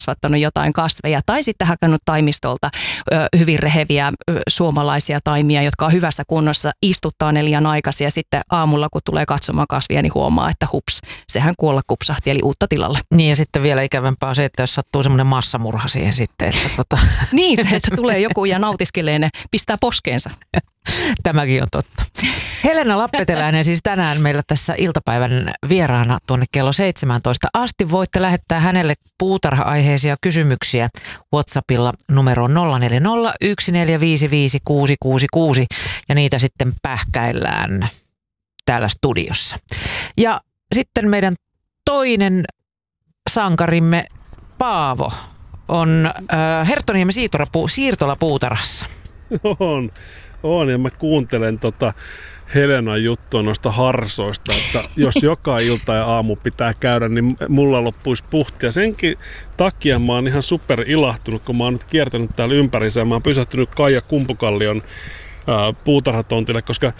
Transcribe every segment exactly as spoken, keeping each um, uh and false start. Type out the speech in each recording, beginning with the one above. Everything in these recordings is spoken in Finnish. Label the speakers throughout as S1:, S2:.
S1: kasvattanut jotain kasveja tai sitten hakannut taimistolta ö, hyvin reheviä ö, suomalaisia taimia, jotka on hyvässä kunnossa, istuttaa ne liian aikaisin ja sitten aamulla kun tulee katsomaan kasvia, niin huomaa, että hups, sehän kuolla kupsahti, eli uutta tilalle.
S2: Niin ja sitten vielä ikävämpää on se, että jos sattuu semmoinen massamurha siihen sitten. Että tota.
S1: Niin, että tulee joku ja nautiskelee ne, pistää poskeensa.
S2: Tämäkin on totta. Helena Lappeteläinen siis tänään meillä tässä iltapäivän vieraana tuonne kello seitsemäntoista asti. Voitte lähettää hänelle puutarha-aiheisia kysymyksiä WhatsAppilla numeroon nolla neljä nolla yksi neljä viisi viisi kuusi kuusi kuusi ja niitä sitten pähkäillään täällä studiossa. Ja sitten meidän toinen sankarimme Paavo on äh, Herttoniemen siirtolapuutarhassa.
S3: On, on ja mä kuuntelen tota Helenan juttua noista harsoista, että jos joka ilta ja aamu pitää käydä, niin mulla loppuisi puhtia. Senkin takia mä oon ihan super ilahtunut, kun mä oon nyt kiertänyt täällä ympärissä ja mä oon pysähtynyt Kaija Kumpukallion ää, puutarhatontille, koska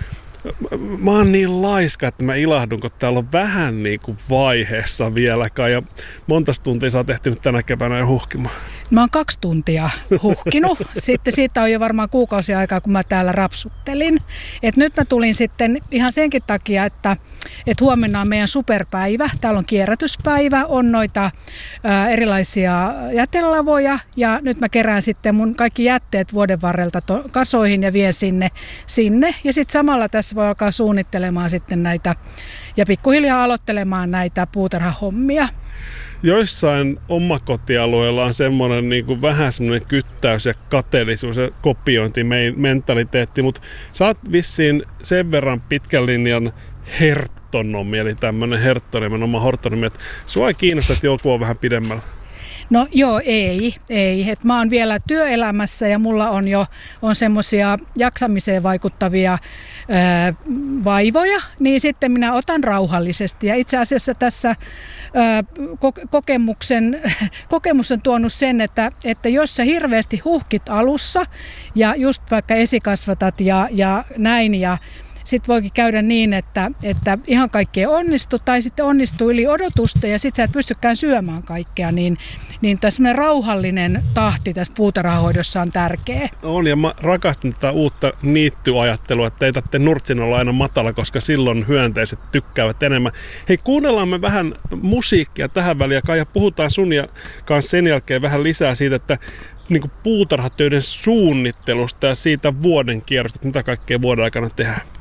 S3: mä oon niin laiska, että mä ilahdun, kun täällä on vähän niin kuin vaiheessa vieläkään. Ja monta tuntia sä oot ehtinyt tänä keväänä jo huhkimaan?
S4: Mä oon kaksi tuntia huhkinut. Sitten siitä on jo varmaan kuukausia aikaa, kun mä täällä rapsuttelin. Et nyt mä tulin sitten ihan senkin takia, että et huomenna on meidän superpäivä. Täällä on kierrätyspäivä, on noita ää, erilaisia jätelavoja. Ja nyt mä kerään sitten mun kaikki jätteet vuoden varrelta to- kasoihin ja vien sinne. sinne. Ja sitten samalla tässä voi alkaa suunnittelemaan sitten näitä ja pikkuhiljaa aloittelemaan näitä puutarhahommia.
S3: Joissain omakotialueilla on semmoinen niin kuin vähän semmoinen kyttäys ja kateellisuus ja kopiointimentaliteetti, mutta sä oot vissiin sen verran pitkän linjan herttonomi, eli tämmöinen herttoniemen oma horttonomi, että sua ei kiinnosta, että joku on vähän pidemmällä.
S4: No joo, ei. ei. Et mä oon vielä työelämässä ja mulla on jo on semmoisia jaksamiseen vaikuttavia ö, vaivoja, niin sitten minä otan rauhallisesti. Ja itse asiassa tässä ö, kokemuksen, kokemus on tuonut sen, että, että jos sä hirveästi huhkit alussa ja just vaikka esikasvatat ja, ja näin ja sitten voikin käydä niin, että, että ihan kaikki ei onnistu tai sitten onnistuu yli odotusta ja sitten sä et pystykään syömään kaikkea, niin, niin tämmöinen rauhallinen tahti tässä puutarhahoidossa on tärkeä.
S3: On ja mä rakastan tätä uutta niittyajattelua, että ei tarvitse nurtsin olla aina matala, koska silloin hyönteiset tykkäävät enemmän. Hei, kuunnellaan me vähän musiikkia tähän väliin ja puhutaan sun ja kanssa sen jälkeen vähän lisää siitä, että niin puutarhatöiden suunnittelusta ja siitä vuoden kierrosta, että mitä kaikkea vuoden aikana tehdään.